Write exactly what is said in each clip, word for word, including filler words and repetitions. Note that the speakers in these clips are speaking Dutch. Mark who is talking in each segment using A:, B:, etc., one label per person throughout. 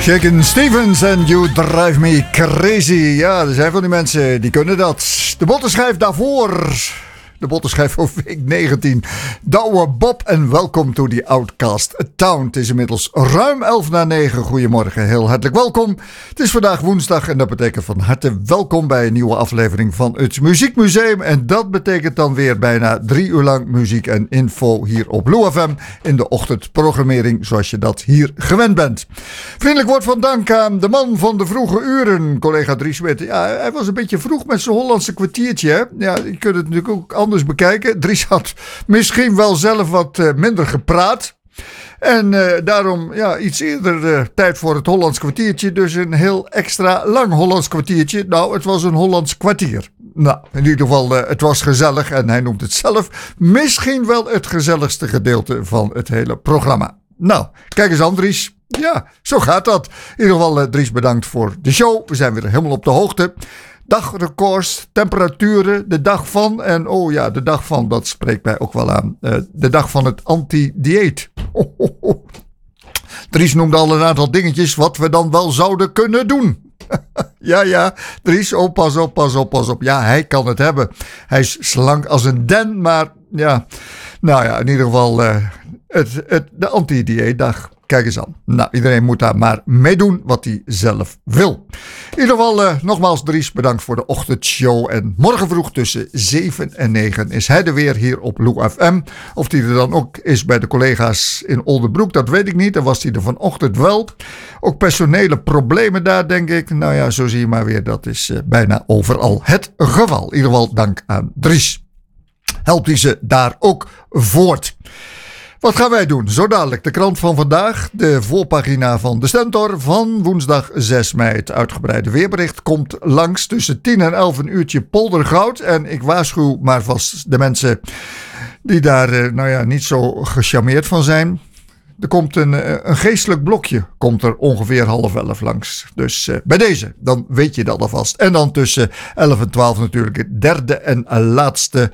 A: Shakin' Stevens en You Drive Me Crazy. Ja, er zijn van die mensen die kunnen dat. De bottenschijf daarvoor. De bottenschijf voor week negentien. Douwe Bob en welkom to the Outcast Town. Het is inmiddels ruim elf na negen. Goedemorgen, heel hartelijk welkom. Het is vandaag woensdag en dat betekent van harte welkom bij een nieuwe aflevering van het Muziekmuseum. En dat betekent dan weer bijna drie uur lang muziek en info hier op Lou F M in de ochtendprogrammering zoals je dat hier gewend bent. Vriendelijk woord van dank aan de man van de vroege uren, collega Dries Smit. Ja, hij was een beetje vroeg met zijn Hollandse kwartiertje. Hè? Ja, je kunt het natuurlijk ook anders bekijken. Dries had misschien wel zelf wat uh, minder gepraat. En uh, daarom ja, iets eerder uh, tijd voor het Hollands kwartiertje. Dus een heel extra lang Hollands kwartiertje. Nou, het was een Hollands kwartier. Nou, in ieder geval, uh, het was gezellig. En hij noemt het zelf misschien wel het gezelligste gedeelte van het hele programma. Nou, kijk eens aan Dries. Ja, zo gaat dat. In ieder geval, uh, Dries, bedankt voor de show. We zijn weer helemaal op de hoogte. Dagrecords, temperaturen, de dag van. En oh ja, de dag van, dat spreekt mij ook wel aan. Uh, de dag van het anti-dieet. Oh, oh, oh. Dries noemde al een aantal dingetjes wat we dan wel zouden kunnen doen. ja, ja, Dries, oh, pas op, pas op, pas op. Ja, hij kan het hebben. Hij is slank als een den, maar ja. Nou ja, in ieder geval uh, het, het, de anti-dieetdag. Kijk eens aan. Nou, iedereen moet daar maar meedoen wat hij zelf wil. In ieder geval, uh, nogmaals Dries, bedankt voor de ochtendshow. En morgen vroeg tussen zeven en negen is hij er weer hier op Lou F M. Of hij er dan ook is bij de collega's in Oldenbroek, dat weet ik niet. Dan was hij er vanochtend wel. Ook personele problemen daar, denk ik. Nou ja, zo zie je maar weer, dat is uh, bijna overal het geval. In ieder geval, dank aan Dries. Helpt hij ze daar ook voort. Wat gaan wij doen? Zo dadelijk de krant van vandaag, de voorpagina van de Stentor van woensdag zes mei. Het uitgebreide weerbericht komt langs tussen tien en elf een uurtje poldergoud. En ik waarschuw maar vast de mensen die daar nou ja, niet zo gecharmeerd van zijn. Er komt een, een geestelijk blokje, komt er ongeveer half elf langs. Dus uh, bij deze, dan weet je dat alvast. En dan tussen elf en twaalf natuurlijk het derde en laatste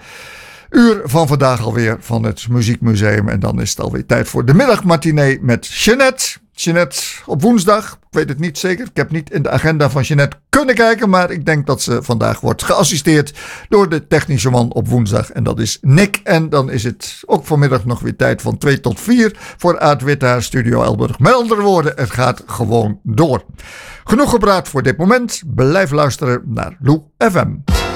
A: uur van vandaag alweer van het Muziekmuseum. En dan is het alweer tijd voor de middagmatinee met Jeanette. Jeanette op woensdag. Ik weet het niet zeker. Ik heb niet in de agenda van Jeanette kunnen kijken. Maar ik denk dat ze vandaag wordt geassisteerd door de technische man op woensdag. En dat is Nick. En dan is het ook vanmiddag nog weer tijd van twee tot vier voor Aad Withaar, Studio Elburg. Met andere woorden, het gaat gewoon door. Genoeg gepraat voor dit moment. Blijf luisteren naar Lou F M.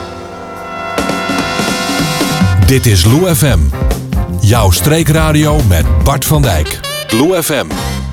B: Dit is Lou F M. Jouw streekradio met Bart van Dijk. Lou F M.